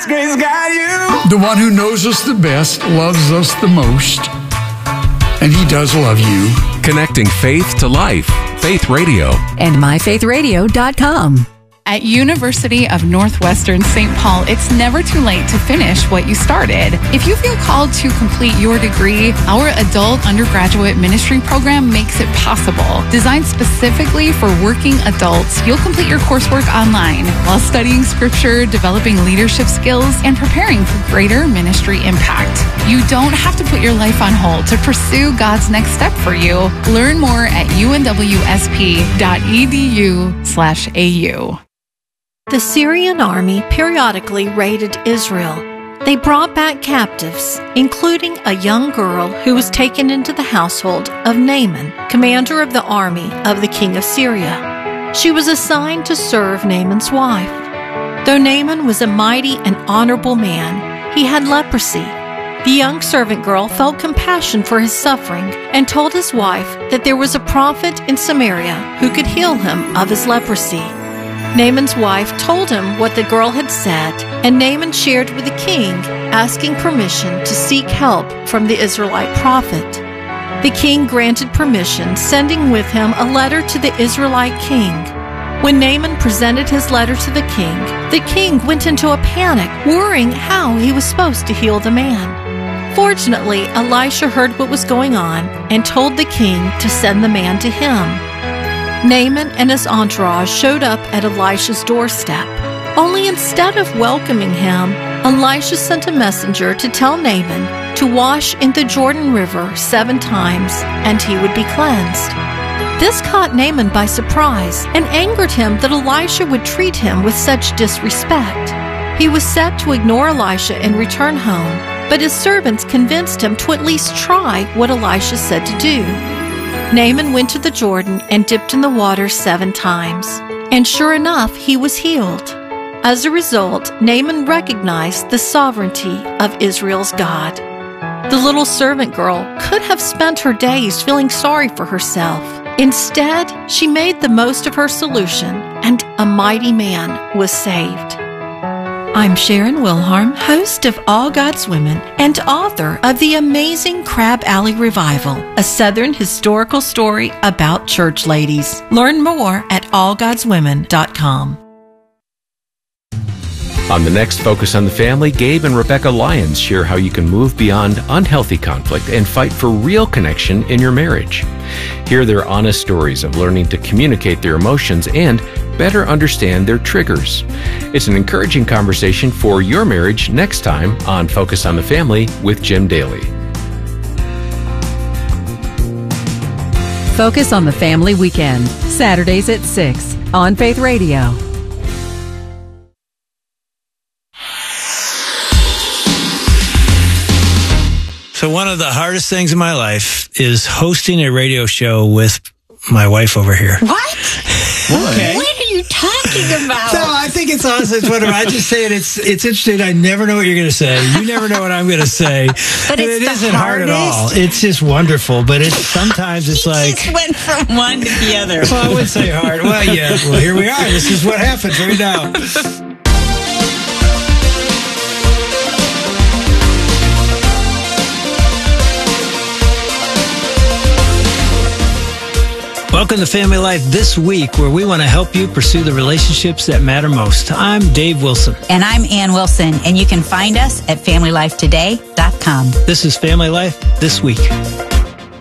God's grace got you. The one who knows us the best loves us the most. And he does love you. Connecting faith to life. Faith Radio. And myfaithradio.com. At University of Northwestern St. Paul, it's never too late to finish what you started. If you feel called to complete your degree, our adult undergraduate ministry program makes it possible. Designed specifically for working adults, you'll complete your coursework online while studying scripture, developing leadership skills, and preparing for greater ministry impact. You don't have to put your life on hold to pursue God's next step for you. Learn more at unwsp.edu/au. The Syrian army periodically raided Israel. They brought back captives, including a young girl who was taken into the household of Naaman, commander of the army of the king of Syria. She was assigned to serve Naaman's wife. Though Naaman was a mighty and honorable man, he had leprosy. The young servant girl felt compassion for his suffering and told his wife that there was a prophet in Samaria who could heal him of his leprosy. Naaman's wife told him what the girl had said, and Naaman shared with the king, asking permission to seek help from the Israelite prophet. The king granted permission, sending with him a letter to the Israelite king. When Naaman presented his letter to the king went into a panic, worrying how he was supposed to heal the man. Fortunately, Elisha heard what was going on and told the king to send the man to him. Naaman and his entourage showed up at Elisha's doorstep. Only instead of welcoming him, Elisha sent a messenger to tell Naaman to wash in the Jordan River 7 times and he would be cleansed. This caught Naaman by surprise and angered him that Elisha would treat him with such disrespect. He was set to ignore Elisha and return home, but his servants convinced him to at least try what Elisha said to do. Naaman went to the Jordan and dipped in the water 7 times, and sure enough, he was healed. As a result, Naaman recognized the sovereignty of Israel's God. The little servant girl could have spent her days feeling sorry for herself. Instead, she made the most of her solution, and a mighty man was saved. I'm Sharon Wilharm, host of All God's Women and author of The Amazing Crab Alley Revival, a Southern historical story about church ladies. Learn more at allgodswomen.com. On the next Focus on the Family, Gabe and Rebecca Lyons share how you can move beyond unhealthy conflict and fight for real connection in your marriage. Hear their honest stories of learning to communicate their emotions and better understand their triggers. It's an encouraging conversation for your marriage next time on Focus on the Family with Jim Daly. Focus on the Family Weekend, Saturdays at 6 on Faith Radio. So one of the hardest things in my life is hosting a radio show with my wife over here. What? Okay. What are you talking about? No, I think it's awesome. It's whatever. I just say it. It's interesting. I never know what you're going to say. You never know what I'm going to say. But and it isn't hard at all. It's just wonderful. But sometimes it's like just went from one to the other. Well, I would say hard. Well, yeah. Well, here we are. This is what happens right now. Welcome to Family Life This Week, where we want to help you pursue the relationships that matter most. I'm Dave Wilson. And I'm Ann Wilson, and you can find us at FamilyLifeToday.com. This is Family Life This Week.